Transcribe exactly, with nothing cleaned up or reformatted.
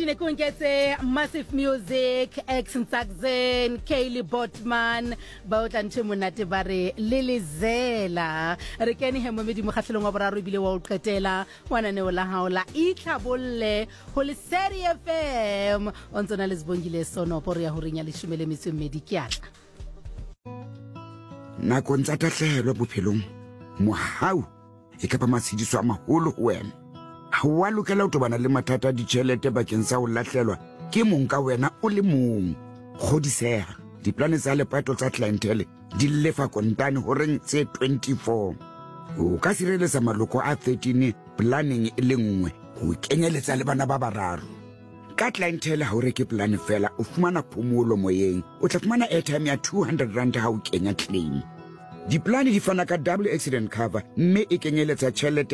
ne ko nketse Massive Music, X Ntsakzen, Kaylee Botman, ba o tlantse monate ba re Lilizela. Re kene he momedi mo kgatlhelong wa boraro bile wa o qetela wana ne o la haola itlhabolle ho le Seri F M on tsona le zibongile sono por ya ho renya le shumele metso mmedi kiatla. Nako ntsa tahlehelo bophelong mohau e ka ba matshidiso a maholo ho wena. Ha wa lokela ho tobana le mathata di tšhelete bakeng sa ho lahlelwa ke mong ka wena o le mong. Kgodiseha diplane tsa lepato tsa clientele di lefa kontane ho reng tse twenty-four. O ka sireletsa maloko a thirteen planning e le nngwe ho kenyeletsa le bana ba bararo. Ka clientele ha o reke plan fela o fumana phomolo moyeng, o tla fumana airtime ya two hundred rand ha o kenya claim. Diplane di fana ka double accident cover mme e kenyeletsa tšhelete